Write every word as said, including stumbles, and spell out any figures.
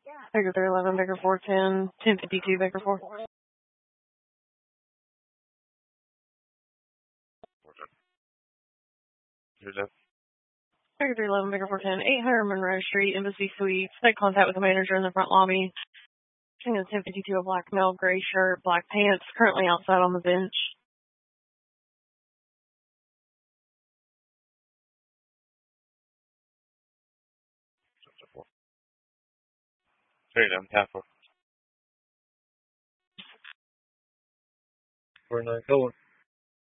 Baker three eleven, Baker four ten, ten fifty-two, Baker four. Who's that? Baker three eleven, Baker four ten, eight hundred Monroe Street, Embassy Suites. Make contact with the manager in the front lobby. Seeing a ten fifty-two, a black male, gray shirt, black pants, currently outside on the bench. Three of them, half four. Four nine, go on.